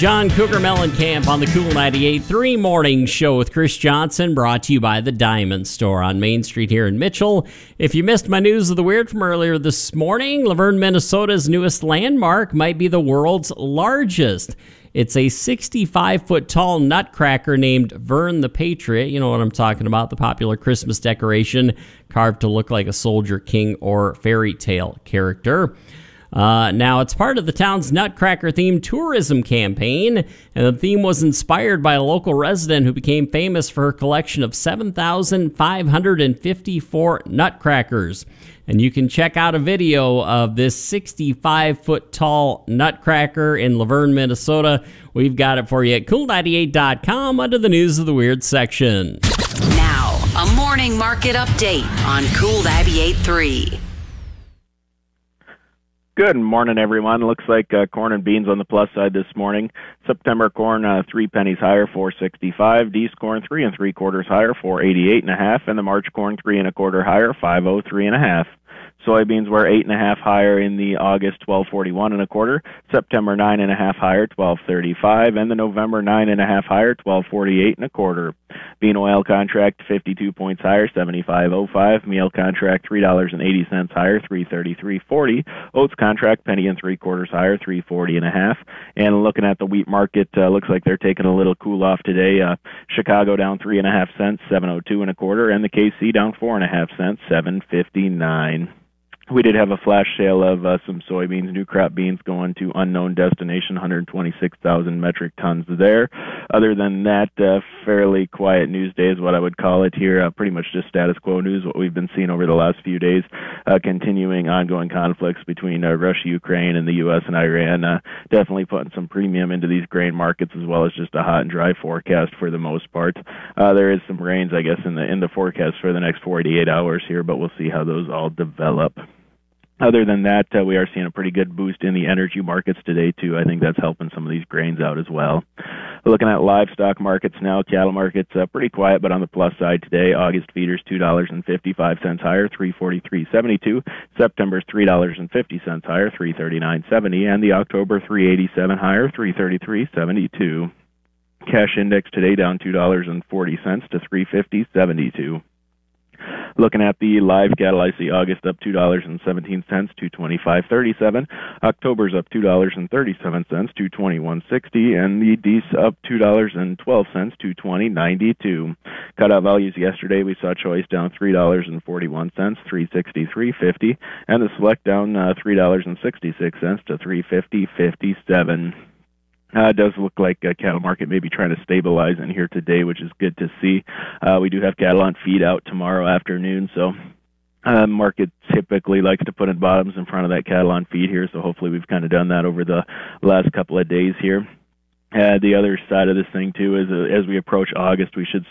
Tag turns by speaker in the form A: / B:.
A: John Cougar Mellencamp on the Cool 98.3 Morning Show with Chris Johnson, brought to you by the Diamond Store on Main Street here in Mitchell. If you missed my News of the Weird from earlier this morning, Laverne, Minnesota's newest landmark might be the world's largest. It's a 65-foot tall nutcracker named Vern the Patriot. You know what I'm talking about, the popular Christmas decoration carved to look like a soldier, king, or fairy tale character. Now, it's part of the town's Nutcracker-themed tourism campaign, and the theme was inspired by a local resident who became famous for her collection of 7,554 nutcrackers. And you can check out a video of this 65-foot tall nutcracker in Laverne, Minnesota. We've got it for you at Cool98.com under the News of the Weird section.
B: Now, a morning market update on Cool 98.3.
C: Good morning, everyone. Looks like corn and beans on the plus side this morning. September corn 3 pennies higher, 4.65. D's corn 3 3/4 higher, 4.88.5, and the March corn 3 1/4 higher, 5.03.5. Soybeans were 8.5 higher in the August 12.41 1/4. September 9.5 higher, 12.35, and the November 9.5 higher, 12.48 1/4. Bean oil contract 52 points higher, 75.05. Meal contract $3.80 higher, 333.40. Oats contract penny and 3/4 higher, 340.5. And looking at the wheat market, looks like they're taking a little cool off today. Chicago down 3.5 cents, 7.02 1/4, and the KC down 4.5 cents, 7.59. We did have a flash sale of some soybeans, new crop beans going to unknown destination, 126,000 metric tons there. Other than that, fairly quiet news day is what I would call it here. Pretty much just status quo news, what we've been seeing over the last few days. Continuing ongoing conflicts between Russia, Ukraine, and the U.S. and Iran. Definitely putting some premium into these grain markets, as well as just a hot and dry forecast for the most part. There is some rains, I guess, in the forecast for the next 48 hours here, but we'll see how those all develop. Other than that, we are seeing a pretty good boost in the energy markets today, too. I think that's helping some of these grains out as well. Looking at livestock markets now, cattle markets pretty quiet, but on the plus side today, August feeders $2.55 higher, 343.72. September's $3.50 higher, 339.70, and the October 387 higher, 333.72. Cash index today down $2.40 to 350.72. Looking at the live cattle, I see August up $2.17 to 25.37. October's up $2.37 to 21.60, and the D's up $2.12 to 20.92. Cutout values yesterday, we saw choice down $3.41, 363.50, and the select down $3.66 to 350.57. It does look like a cattle market may be trying to stabilize in here today, which is good to see. We do have cattle on feed out tomorrow afternoon, so market typically likes to put in bottoms in front of that cattle on feed here, so hopefully we've kind of done that over the last couple of days here. The other side of this thing, too, is as we approach August, we should